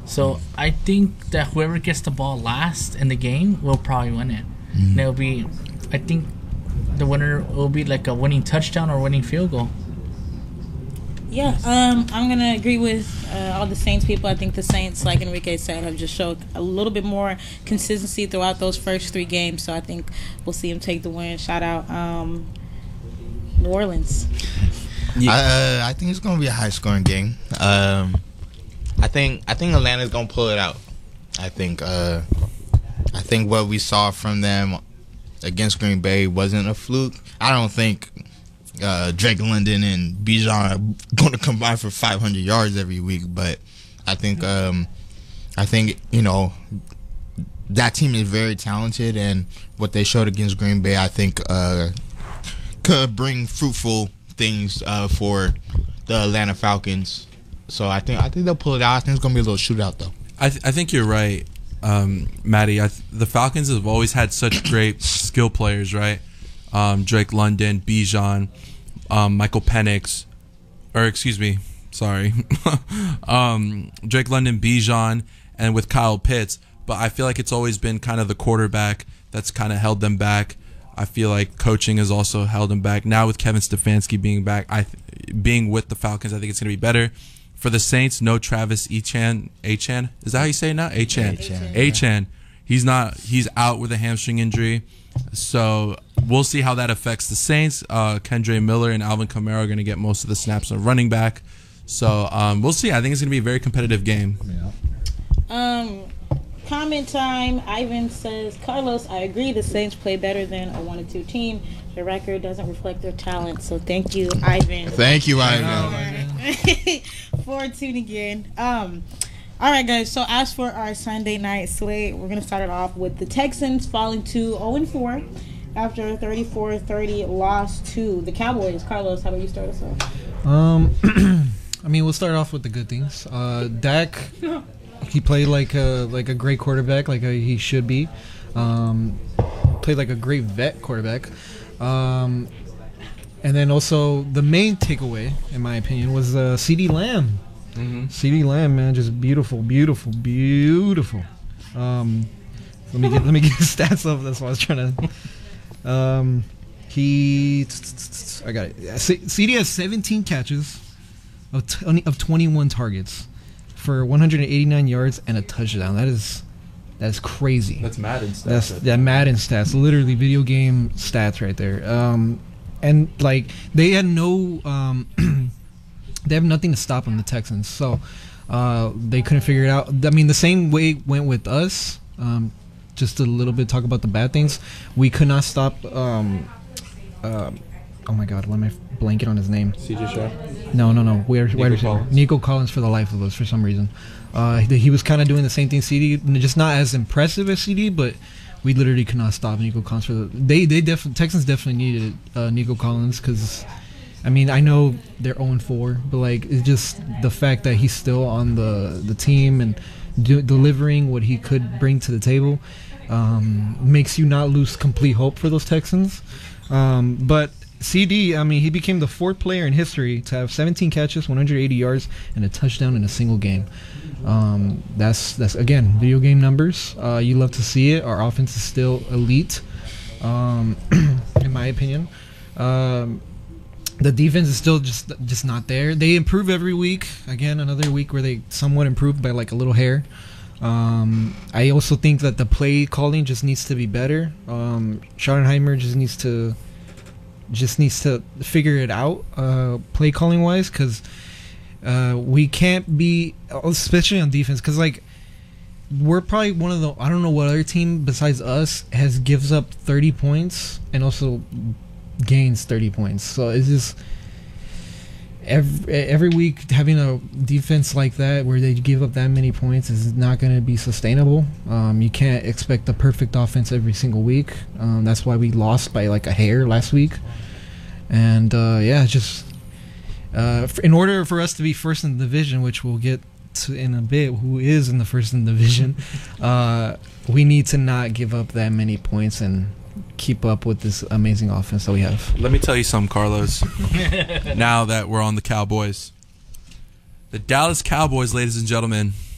So I think that whoever gets the ball last in the game will probably win it. And it'll be, I think the winner will be like a winning touchdown or winning field goal. Yeah, I'm going to agree with all the Saints people. I think the Saints, like Enrique said, have just showed a little bit more consistency throughout those first 3 games. So I think we'll see them take the win. Shout out New Orleans. Yeah. I think it's going to be a high-scoring game. I think Atlanta's going to pull it out. I think what we saw from them against Green Bay wasn't a fluke. I don't think Drake London and Bijan are going to combine for 500 yards every week, but I think you know, that team is very talented, and what they showed against Green Bay, I think, could bring fruitful things for the Atlanta Falcons. So I think they'll pull it out. I think it's going to be a little shootout, though. I think you're right, Maddie. The Falcons have always had such great skill players, right? Drake London, Bijan, Michael Penix, or excuse me, sorry, Drake London, Bijan, and with Kyle Pitts. But I feel like it's always been kind of the quarterback that's kind of held them back. I feel like coaching has also held them back. Now with Kevin Stefanski being back, being with the Falcons, I think it's going to be better. For the Saints, no Travis Etienne. Is that how you say it now? Etienne. He's out with a hamstring injury. So we'll see how that affects the Saints. Kendre Miller and Alvin Kamara are going to get most of the snaps on running back. So we'll see. I think it's going to be a very competitive game. Yeah. Comment time. Ivan says, Carlos, I agree the Saints play better than a 1-2 team. The record doesn't reflect their talent. So thank you, Ivan. Thank you, Ivan. For tuning in. All right, guys. So as for our Sunday night slate, we're going to start it off with the Texans falling to 0-4 after a 34-30 loss to the Cowboys. Carlos, how about you start us off? I mean, we'll start off with the good things. Dak, he played like a great quarterback, like he should be. Played like a great vet quarterback. And then also the main takeaway, in my opinion, was CeeDee Lamb. Mm-hmm. CeeDee Lamb, man, just beautiful. Let me get his stats up. That's what I was trying to. I got it. CeeDee has 17 catches of 21 targets for 189 yards and a touchdown. That's crazy. That's Madden stats. That's Madden stats. Literally video game stats right there. And like they had no. They have nothing to stop them, the Texans. So they couldn't figure it out. I mean, the same way went with us. Just a little bit talk about the bad things. We could not stop. Oh my God, why am I blanking on his name? CJ Stroud? No. Nico Collins for the life of us for some reason. He was kind of doing the same thing CeeDee, just not as impressive as CeeDee, but we literally could not stop Nico Collins Texans definitely needed Nico Collins because. I mean, I know they're 0-4, but like it's just the fact that he's still on the team and delivering what he could bring to the table makes you not lose complete hope for those Texans. But CeeDee, I mean, he became the 4th player in history to have 17 catches, 180 yards, and a touchdown in a single game. That's again video game numbers. You love to see it. Our offense is still elite, in my opinion. The defense is still just not there. They improve every week. Again, another week where they somewhat improved by like a little hair. I also think that the play calling just needs to be better. Schottenheimer just needs to figure it out play calling wise because we can't be, especially on defense, because like we're probably one of the, I don't know what other team besides us gives up 30 points and also gains 30 points. So it's just every week having a defense like that where they give up that many points is not going to be sustainable. You can't expect a perfect offense every single week. That's why we lost by like a hair last week. And just in order for us to be first in the division, which we'll get to in a bit, who is in the first in the division, we need to not give up that many points and keep up with this amazing offense that we have. Let me tell you something, Carlos. Now that we're on the Cowboys. The Dallas Cowboys, ladies and gentlemen,